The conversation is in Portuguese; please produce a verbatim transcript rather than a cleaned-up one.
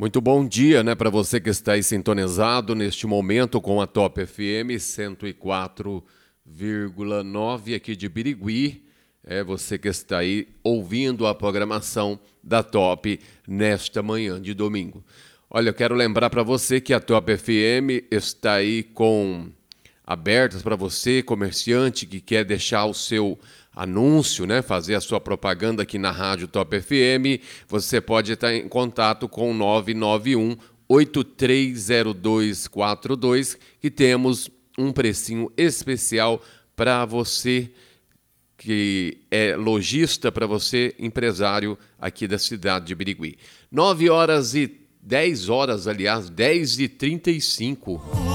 Muito bom dia, né, para você que está aí sintonizado neste momento com a Top F M cento e quatro vírgula nove aqui de Birigui. É você que está aí ouvindo a programação da Top nesta manhã de domingo. Olha, eu quero lembrar para você que a Top F M está aí com abertas para você, comerciante que quer deixar o seu anúncio, né, fazer a sua propaganda aqui na Rádio Top F M. Você pode estar em contato com nove nove um, oito três zero dois quatro dois, que temos um precinho especial para você que é lojista, para você empresário aqui da cidade de Birigui. nove horas e dez horas, aliás, dez e trinta e cinco.